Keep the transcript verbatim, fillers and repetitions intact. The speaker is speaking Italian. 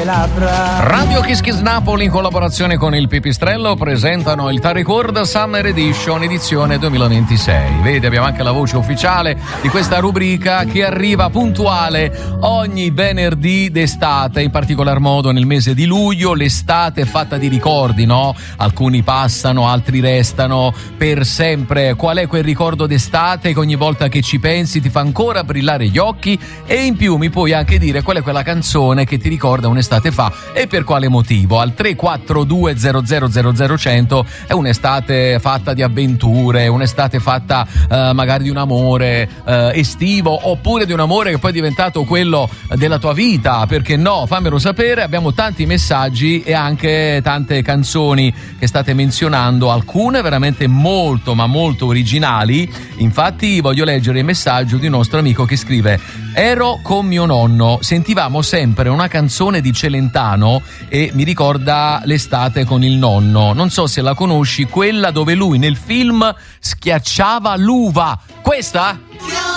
le labbra. Radio Kiss Kiss Napoli in collaborazione con il Pipistrello presentano il Taricord Summer Edition edizione duemilaventisei. Vedi, abbiamo anche la voce ufficiale di questa rubrica che arriva puntuale ogni venerdì d'estate, in particolar modo nel mese di luglio. L'estate è fatta di ricordi, no? Alcuni passano, altri restano per sempre. Qual è quel ricordo d'estate che ogni volta che ci pensi ti fa ancora brillare gli occhi? E in più mi puoi anche dire qual è quella canzone che ti ricorda un'estate fa e per quale motivo. Al tre quattro due zero zero zero zero cento è un'estate fatta di avventure, un'estate fatta eh, magari di un amore eh, estivo, oppure di un amore che poi è diventato quello della tua vita, perché no? Fammelo sapere. Abbiamo tanti messaggi e anche tante canzoni che state menzionando, alcune veramente molto ma molto originali. Infatti voglio leggere il messaggio di un nostro amico che scrive: ero con mio nonno, sentivamo sempre una canzone di Celentano e mi ricorda l'estate con il nonno. Non so se la conosci, quella dove lui nel film schiacciava l'uva. Questa?